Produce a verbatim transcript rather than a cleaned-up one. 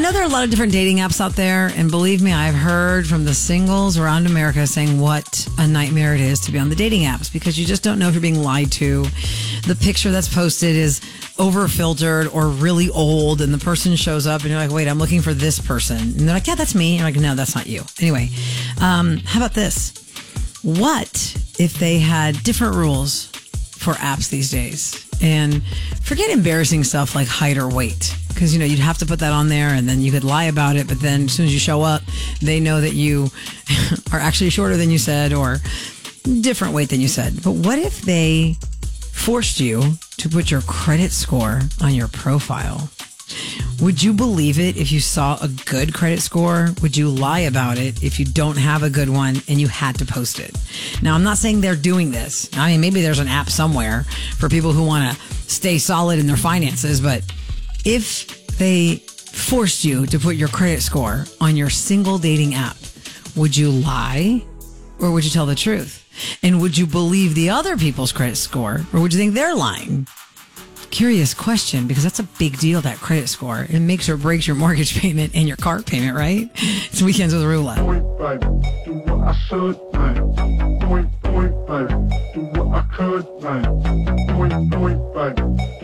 know there are a lot of different dating apps out there, and believe me, I've heard from the singles around America saying what a nightmare it is to be on the dating apps because you just don't know if you're being lied to. The picture that's posted is over filtered or really old, and the person shows up and you're like, wait, I'm looking for this person. And they're like, yeah, that's me. And you're like, no, that's not you. Anyway, um, how about this? What if they had different rules for apps these days? And forget embarrassing stuff like height or weight, because, you know, you'd have to put that on there and then you could lie about it. But then as soon as you show up, they know that you are actually shorter than you said or different weight than you said. But what if they forced you to put your credit score on your profile? Would you believe it if you saw a good credit score? Would you lie about it if you don't have a good one and you had to post it? Now, I'm not saying they're doing this. I mean, maybe there's an app somewhere for people who want to stay solid in their finances, but if they forced you to put your credit score on your single dating app, would you lie or would you tell the truth? And would you believe the other people's credit score or would you think they're lying? Curious question, because that's a big deal, that credit score. It makes or breaks your mortgage payment and your car payment, right? It's Weekends with Rula. Do what I should, like. Do it, do it, like. Do what I could, like. Do it, do it, like.